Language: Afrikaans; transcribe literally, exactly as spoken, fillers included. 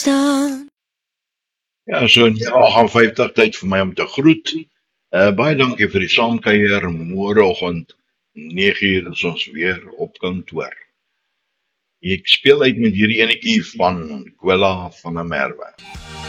staan. Ja, so in die agt en vyftig tyd vir my om te groet. Uh, baie dankie vir die saamkuier. Môreoggend nege uur is ons weer op kantoor. Ek speel uit met hierdie enetjie van Kwela van der Merwe.